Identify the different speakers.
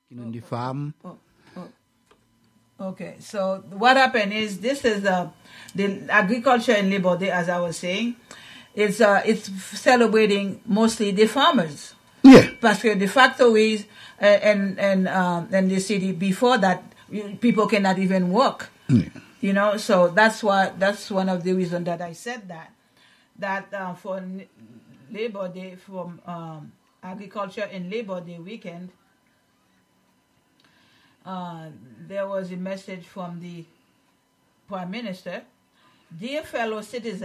Speaker 1: in the farm.
Speaker 2: Okay, so what happened is this is the Agriculture and Labor Day, as I was saying. It's celebrating mostly the farmers.
Speaker 1: Yeah.
Speaker 2: Because the factories and the city before that, people cannot even work.
Speaker 1: Yeah.
Speaker 2: So that's one of the reasons that I said that for Labor Day, from Agriculture and Labor Day weekend, there was a message from the Prime Minister. Dear fellow citizens,